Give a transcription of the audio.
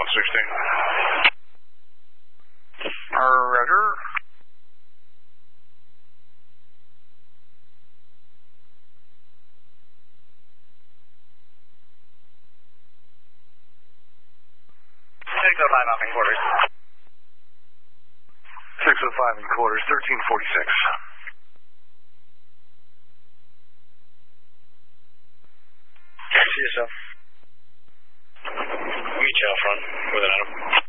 Roger. Six oh five off in quarters. 605 in quarters, 1346. See yourself. Meet you out front with an item.